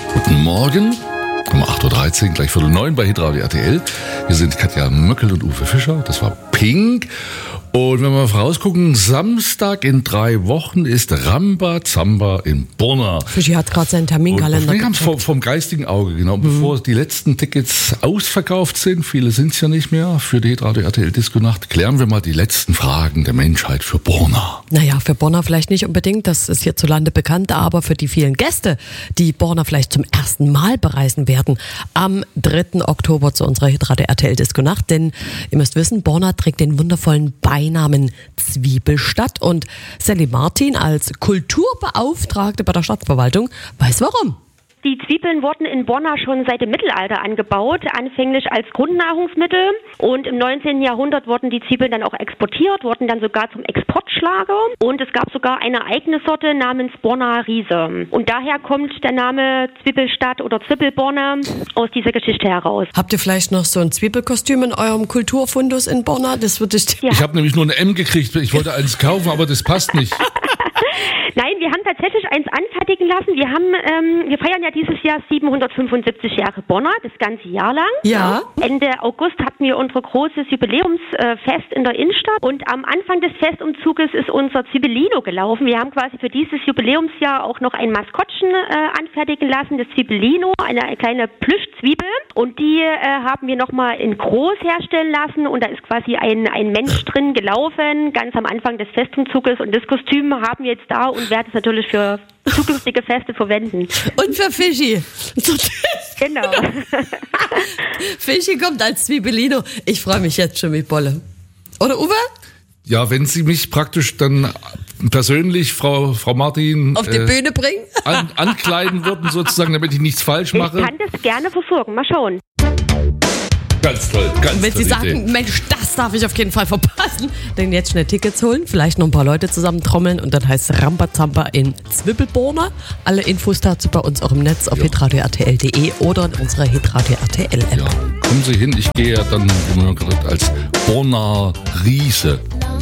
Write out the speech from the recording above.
Guten Morgen, um 8.13 Uhr, gleich 8:45 bei Hitradio RTL. Hier sind Katja Möckel und Uwe Fischer, das war Pink. Und wenn wir mal vorausgucken, Samstag in 3 Wochen ist Rambazamba in Borna. Fischi hat gerade seinen Terminkalender. Wir haben es vom geistigen Auge, genau. Bevor die letzten Tickets ausverkauft sind, viele sind es ja nicht mehr, für die Hitradio RTL Disco Nacht, klären wir mal die letzten Fragen der Menschheit für Borna. Naja, für Borna vielleicht nicht unbedingt, das ist hierzulande bekannt, aber für die vielen Gäste, die Borna vielleicht zum ersten Mal bereisen werden, am 3. Oktober zu unserer Hitradio RTL Disco Nacht. Denn ihr müsst wissen, Borna trägt den wundervollen Beinamen Zwiebelstadt und Sally Martin als Kulturbeauftragte bei der Stadtverwaltung weiß warum. Die Zwiebeln wurden in Borna schon seit dem Mittelalter angebaut, anfänglich als Grundnahrungsmittel. Und im 19. Jahrhundert wurden die Zwiebeln dann auch exportiert, wurden dann sogar zum Exportschlager. Und es gab sogar eine eigene Sorte namens Borna Riese. Und daher kommt der Name Zwiebelstadt oder Zwiebelborna aus dieser Geschichte heraus. Habt ihr vielleicht noch so ein Zwiebelkostüm in eurem Kulturfundus in Borna? Das würde ich... Ich habe nämlich nur eine M gekriegt. Ich wollte eins kaufen, aber das passt nicht. Nein, wir haben tatsächlich eins anfertigen lassen. Wir feiern ja dieses Jahr 775 Jahre Borna, das ganze Jahr lang. Ja. Ende August hatten wir unser großes Jubiläumsfest in der Innenstadt und am Anfang des Festumzuges ist unser Zwiebelino gelaufen. Wir haben quasi für dieses Jubiläumsjahr auch noch ein Maskottchen anfertigen lassen, das Zwiebelino, eine kleine Plüschzwiebel, und die haben wir nochmal in groß herstellen lassen und da ist quasi ein Mensch drin gelaufen, ganz am Anfang des Festumzuges, und das Kostüm haben wir jetzt da und werden es natürlich für zukünftige Feste verwenden. Und für Fischi. Genau. Fischi kommt als Zwiebelino. Ich freue mich jetzt schon mit Bolle. Oder Uwe? Ja, wenn Sie mich praktisch dann persönlich, Frau Martin, auf die Bühne bringen? ankleiden würden sozusagen, damit ich nichts falsch mache. Ich kann das gerne versorgen. Mal schauen. Ganz toll, ganz toll. Wenn Sie sagen, Mensch, das darf ich auf jeden Fall verpassen, dann jetzt schnell Tickets holen, vielleicht noch ein paar Leute zusammentrommeln und dann heißt es Rambazamba in Zwiebelborna. Alle Infos dazu bei uns auch im Netz auf hitradio-rtl.de oder in unserer Hitradio RTL App. Ja, kommen Sie hin, ich gehe ja dann, wie man gesagt, als Borna Riese.